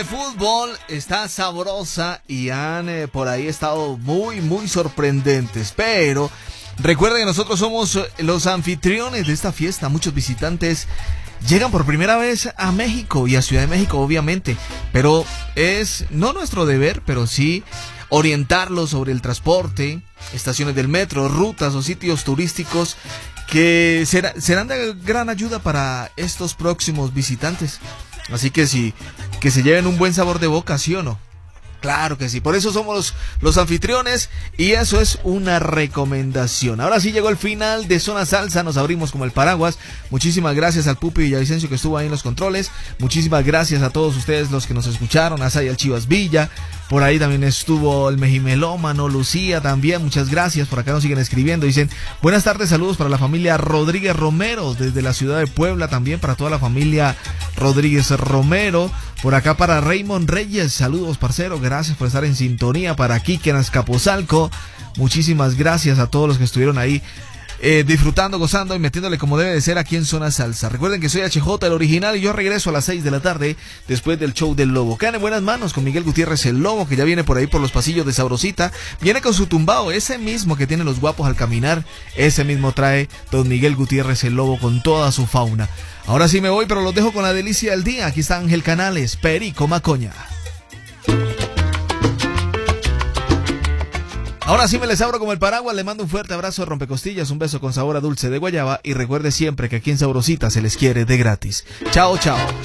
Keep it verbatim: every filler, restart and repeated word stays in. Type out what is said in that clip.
de fútbol está sabrosa y han eh, por ahí estado muy, muy sorprendentes. Pero recuerden que nosotros somos los anfitriones de esta fiesta. Muchos visitantes llegan por primera vez a México y a Ciudad de México, obviamente. Pero es no nuestro deber, pero sí orientarlos sobre el transporte, estaciones del metro, rutas o sitios turísticos que será, serán de gran ayuda para estos próximos visitantes. Así que sí, que se lleven un buen sabor de boca, ¿sí o no? Claro que sí, por eso somos los, los anfitriones y eso es una recomendación. Ahora sí llegó el final de Zona Salsa, nos abrimos como el paraguas. Muchísimas gracias al Pupi Villavicencio que estuvo ahí en los controles. Muchísimas gracias a todos ustedes los que nos escucharon, a Sayal Chivas Villa. Por ahí también estuvo el Mejimelómano, Lucía también, muchas gracias. Por acá nos siguen escribiendo, dicen buenas tardes, saludos para la familia Rodríguez Romero desde la ciudad de Puebla, también para toda la familia Rodríguez Romero. Por acá para Raymond Reyes, saludos parcero, gracias por estar en sintonía. Para Kike en Azcapotzalco, muchísimas gracias a todos los que estuvieron ahí eh, disfrutando, gozando y metiéndole como debe de ser aquí en Zona Salsa. Recuerden que soy H J el original y yo regreso a las seis de la tarde después del show del Lobo. Quedan en buenas manos con Miguel Gutiérrez el Lobo, que ya viene por ahí por los pasillos de Sabrosita. Viene con su tumbao, ese mismo que tienen los guapos al caminar, ese mismo trae don Miguel Gutiérrez el Lobo con toda su fauna. Ahora sí me voy, pero los dejo con la delicia del día. Aquí está Ángel Canales, Perico Macoña. Ahora sí me les abro como el paraguas, le mando un fuerte abrazo de rompecostillas, un beso con sabor a dulce de guayaba y recuerde siempre que aquí en Sabrosita se les quiere de gratis. Chao, chao.